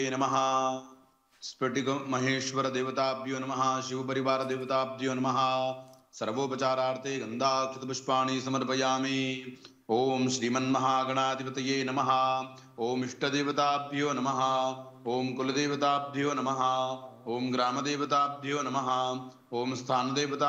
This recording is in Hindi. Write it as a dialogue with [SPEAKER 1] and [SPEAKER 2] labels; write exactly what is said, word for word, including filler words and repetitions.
[SPEAKER 1] नमः। स्फटिक महेश्वर देवताभ्यो नमः। शिव परिवार देवताभ्यो नमः। सर्वोपचारार्थे गंधाक्षत पुष्पाणि समर्पयामि। ओम श्रीमन्महागणाधिपतये नमः। ओम इष्टदेवताभ्यो नमः। ओम कुलदेवताभ्यो नमः। ओम ग्रामदेवताभ्यो नमः। ओम स्थानदेवता